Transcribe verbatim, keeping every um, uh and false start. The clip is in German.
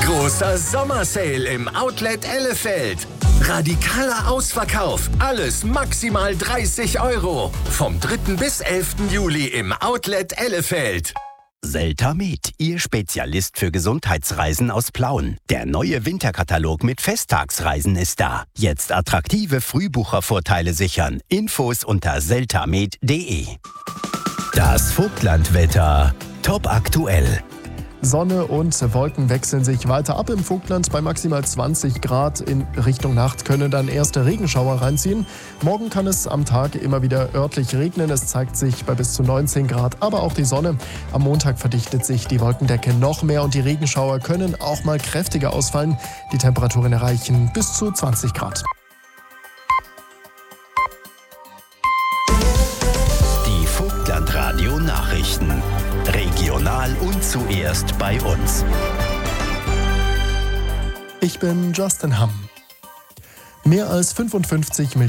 Großer Sommersale im Outlet Elefeld. Radikaler Ausverkauf. Alles maximal dreißig Euro. Vom dritten bis elften Juli im Outlet Elefeld. Seltamed, Ihr Spezialist für Gesundheitsreisen aus Plauen. Der neue Winterkatalog mit Festtagsreisen ist da. Jetzt attraktive Frühbuchervorteile sichern. Infos unter seltamed punkt de. Das Vogtlandwetter. Top aktuell. Sonne und Wolken wechseln sich weiter ab im Vogtland. Bei maximal zwanzig Grad in Richtung Nacht können dann erste Regenschauer reinziehen. Morgen kann es am Tag immer wieder örtlich regnen. Es zeigt sich bei bis zu neunzehn Grad, aber auch die Sonne. Am Montag verdichtet sich die Wolkendecke noch mehr und die Regenschauer können auch mal kräftiger ausfallen. Die Temperaturen erreichen bis zu zwanzig Grad. Die Vogtlandradio Nachrichten. Regional und zuerst bei uns. Ich bin Justin Hamm. Mehr als fünfundfünfzig Millionen